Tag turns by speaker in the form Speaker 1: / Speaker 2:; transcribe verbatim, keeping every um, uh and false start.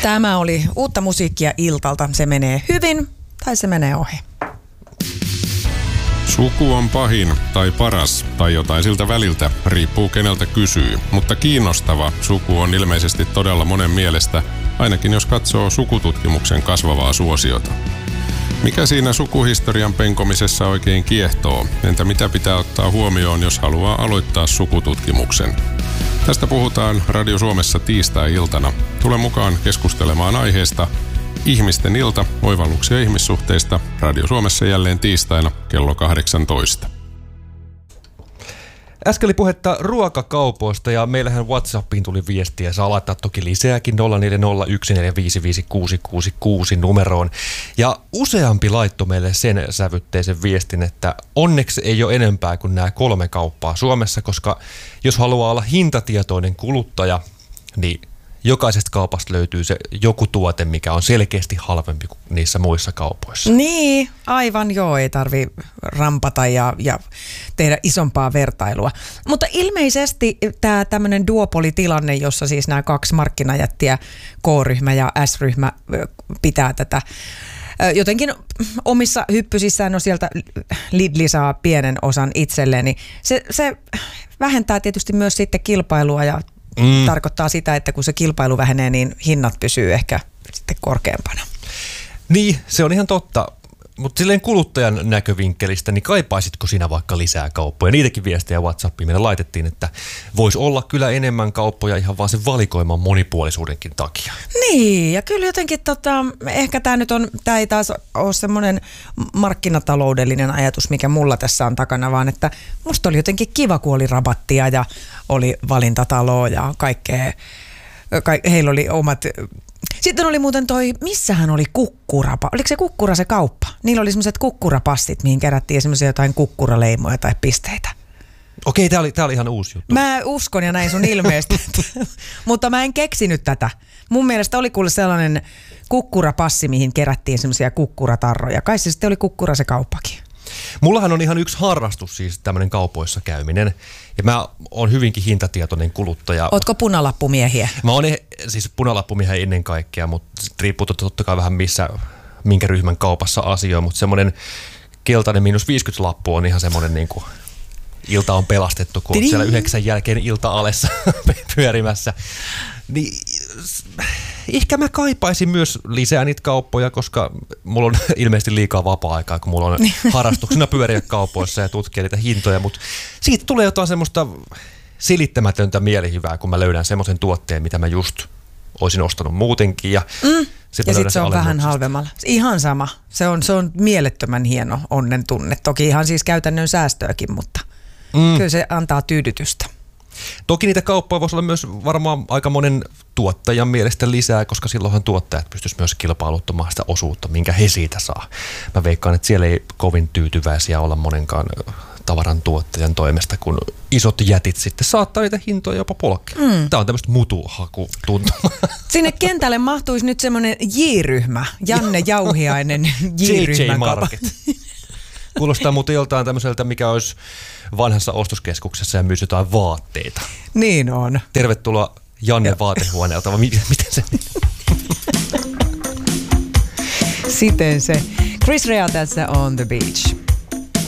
Speaker 1: Tämä oli uutta musiikkia Iltalta. Se menee hyvin tai se menee ohi.
Speaker 2: Suku on pahin tai paras tai jotain siltä väliltä, riippuu keneltä kysyy. Mutta kiinnostava suku on ilmeisesti todella monen mielestä, ainakin jos katsoo sukututkimuksen kasvavaa suosiota. Mikä siinä sukuhistorian penkomisessa oikein kiehtoo? Entä mitä pitää ottaa huomioon, jos haluaa aloittaa sukututkimuksen? Tästä puhutaan Radio Suomessa tiistai-iltana. Tule mukaan keskustelemaan aiheesta Ihmisten ilta, oivalluksia ihmissuhteista. Radio Suomessa jälleen tiistaina kello kahdeksantoista.
Speaker 3: Äsken oli puhetta ruokakaupoista ja meillähän WhatsAppiin tuli viestiä. Saa laittaa toki lisääkin nolla neljä nolla yksi neljä viisi viisi kuusi kuusi kuusi numeroon. Ja useampi laittoi meille sen sävytteisen viestin, että onneksi ei ole enempää kuin nämä kolme kauppaa Suomessa, koska jos haluaa olla hintatietoinen kuluttaja, niin jokaisesta kaupasta löytyy se joku tuote, mikä on selkeästi halvempi kuin niissä muissa kaupoissa.
Speaker 1: Niin, aivan joo, ei tarvi rampata ja, ja tehdä isompaa vertailua. Mutta ilmeisesti tämä tämmöinen duopolitilanne, jossa siis nämä kaksi markkinajättiä, K-ryhmä ja S-ryhmä, pitää tätä jotenkin omissa hyppysissään, no sieltä Lidl saa pienen osan itselleen, niin se, se vähentää tietysti myös sitten kilpailua ja Mm. tarkoittaa sitä, että kun se kilpailu vähenee, niin hinnat pysyy ehkä sitten korkeampana.
Speaker 3: Niin, se on ihan totta. Mutta silleen kuluttajan näkövinkkelistä, niin kaipaisitko sinä vaikka lisää kauppoja? Niitäkin viestejä WhatsAppiin meille laitettiin, että voisi olla kyllä enemmän kauppoja ihan vaan sen valikoiman monipuolisuudenkin takia.
Speaker 1: Niin, ja kyllä jotenkin tota, ehkä tämä nyt on, tämä ei taas ole semmoinen markkinataloudellinen ajatus, mikä mulla tässä on takana, vaan että musta oli jotenkin kiva, kun oli rabattia ja oli valintatalo ja kaikkea, ka- heillä oli omat. Sitten oli muuten toi, missähän oli kukkurapa, oliko se kukkura se kauppa? Niillä oli semmoiset kukkurapassit, mihin kerättiin semmoisia jotain kukkuraleimoja tai pisteitä.
Speaker 3: Okei, tää oli, tää oli ihan uusi juttu.
Speaker 1: Mä uskon ja näin sun ilmeestä, mutta mä en keksinyt tätä. Mun mielestä oli kuule sellainen kukkurapassi, mihin kerättiin semmoisia kukkuratarroja. Kai se sitten oli kukkura se kauppakin.
Speaker 3: Mullahan on ihan yksi harrastus siis tämmöinen kaupoissa käyminen. Ja mä oon hyvinkin hintatietoinen kuluttaja.
Speaker 1: Ootko punalappumiehiä?
Speaker 3: Mä oon siis punalappumiehiä ennen kaikkea, mutta riippuu totta kai vähän missä, minkä ryhmän kaupassa asioi. Mutta semmoinen keltainen miinus viisikymmentä lappu on ihan semmoinen niin kuin ilta on pelastettu, kun on siellä yhdeksän jälkeen ilta-alessa pyörimässä. Niin ehkä mä kaipaisin myös lisää niitä kauppoja, koska mulla on ilmeisesti liikaa vapaa-aikaa, kun mulla on harrastuksena pyöriä kaupoissa ja tutkia niitä hintoja, mutta siitä tulee jotain semmoista silittämätöntä mielihyvää, kun mä löydän semmoisen tuotteen, mitä mä just olisin ostanut muutenkin. Ja
Speaker 1: mm. sitten sit se on vähän halvemmalla. Ihan sama. Se on, se on mielettömän hieno onnen tunne. Toki ihan siis käytännön säästöäkin, mutta mm. kyllä se antaa tyydytystä.
Speaker 3: Toki niitä kauppoja voisi olla myös varmaan aika monen tuottajan mielestä lisää, koska silloinhan tuottajat pystyisivät myös kilpailuttamaan sitä osuutta, minkä he siitä saa. Mä veikkaan, että siellä ei kovin tyytyväisiä olla monenkaan tavaran tuottajan toimesta, kun isot jätit sitten saattaa niitä hintoja jopa polkea. Mm. Tämä on tämmöistä mutuhakutuntumaa.
Speaker 1: Sinne kentälle mahtuisi nyt semmoinen J-ryhmä, Janne Jauhiainen J-ryhmän
Speaker 3: J J Market. Kuulostaa muuten joltain tämmöiseltä, mikä olisi vanhassa ostoskeskuksessa ja myisi jotain vaatteita.
Speaker 1: Niin on.
Speaker 3: Tervetuloa Janne vaatehuoneelta, vai miten se?
Speaker 1: Siten se. Chris Rea tässä On the Beach.